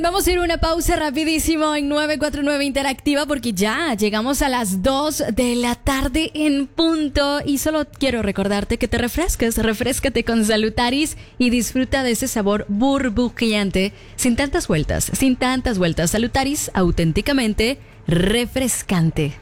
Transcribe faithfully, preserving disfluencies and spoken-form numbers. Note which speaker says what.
Speaker 1: Oigan, vamos a ir a una pausa rapidísimo en nueve cuatro nueve Interactiva porque ya llegamos a las dos de la tarde en punto y solo quiero recordarte que te refresques, refréscate con Salutaris y disfruta de ese sabor burbujeante sin tantas vueltas, sin tantas vueltas. Salutaris, auténticamente refrescante.